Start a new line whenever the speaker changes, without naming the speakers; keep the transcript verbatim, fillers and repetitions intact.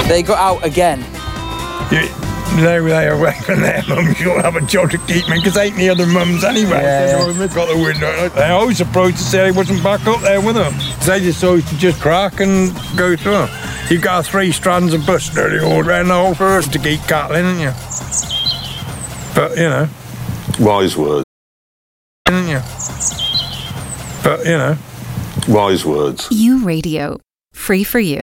They got out again.
You, they were away from their mums. You'll have a job to keep me, because they ain't the other mums anyway.
Yeah,
so they've got the window. They always approached to say they wasn't back up there with them. They just always to just crack and go through them. You've got three strands of bus dirty all round the whole forest to keep cattling, haven't you? But, you know.
Wise words.
Haven't you? But, you know.
Wise words.
You Radio. Free for you.